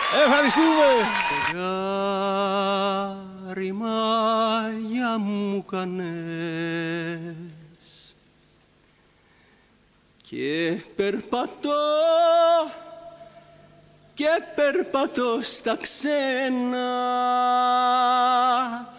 Ευχαριστούμε. Γάρι μάγια μου κάνες και περπατώ στα ξένα